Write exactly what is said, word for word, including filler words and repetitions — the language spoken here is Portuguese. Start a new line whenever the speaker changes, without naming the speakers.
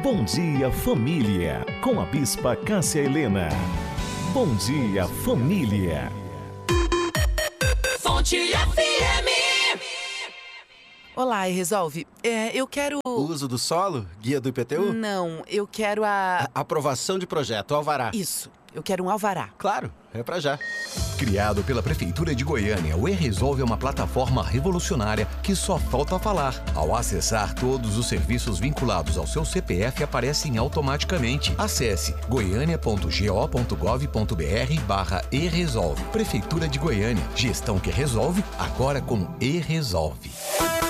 Bom Dia Família, com a Bispa Cássia Helena. Bom Dia Família.
Fonte F M.
Olá, Resolve. É, eu quero...
O uso do solo? Guia do I P T U?
Não, eu quero a...
A aprovação de projeto, alvará.
Isso, eu quero um alvará.
Claro, é pra já.
Criado pela Prefeitura de Goiânia, o E-Resolve é uma plataforma revolucionária que só falta falar. Ao acessar, todos os serviços vinculados ao seu C P F aparecem automaticamente. Acesse goiânia ponto go ponto gov ponto br barra E-Resolve. Prefeitura de Goiânia. Gestão que resolve, agora com E-Resolve.